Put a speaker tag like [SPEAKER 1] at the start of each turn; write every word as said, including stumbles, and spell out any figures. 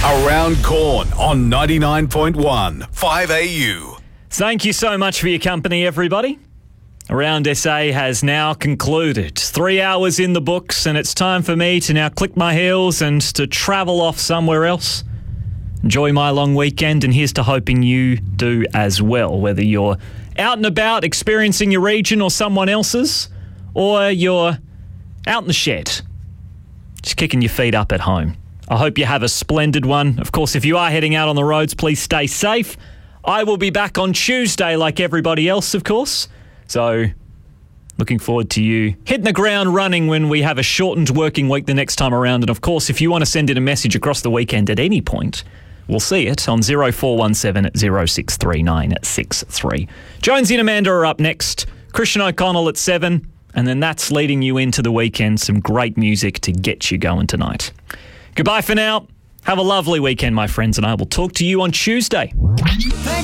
[SPEAKER 1] Around Corn on ninety-nine point one, five A U.
[SPEAKER 2] Thank you so much for your company, everybody. Around S A has now concluded. Three hours in the books, and it's time for me to now click my heels and to travel off somewhere else. Enjoy my long weekend, and here's to hoping you do as well, whether you're out and about experiencing your region or someone else's, or you're out in the shed, just kicking your feet up at home. I hope you have a splendid one. Of course, if you are heading out on the roads, please stay safe. I will be back on Tuesday like everybody else, of course. So, looking forward to you hitting the ground running when we have a shortened working week the next time around. And of course, if you want to send in a message across the weekend at any point, we'll see it on zero four one seven zero six three nine six three. Jonesy and Amanda are up next. Christian O'Connell at seven. And then that's leading you into the weekend. Some great music to get you going tonight. Goodbye for now. Have a lovely weekend, my friends, and I will talk to you on Tuesday.
[SPEAKER 3] Thank